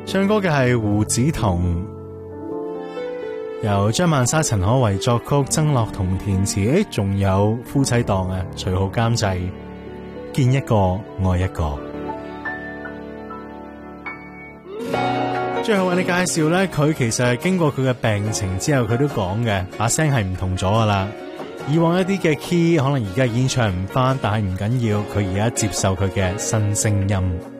唱歌嘅係胡子彤，由張曼莎、陳可為作曲，曾樂彤填詞，仲有夫妻檔啊，徐浩監製，見一個愛一個。最後為你介紹呢，佢其實係經過佢嘅病情之後，佢都講嘅把聲係唔同咗噶啦。以往一啲嘅 key 可能而家已經唱唔翻，但係唔緊要，佢而家接受佢嘅新聲音。